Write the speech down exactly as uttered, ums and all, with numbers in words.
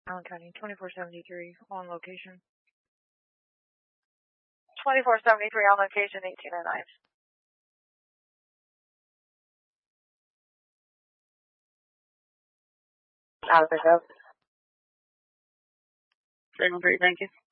Allen County, twenty-four seventy-three on location. twenty-four seventy-three on location, eighteen oh nine. Out of the go. three one three, thank you.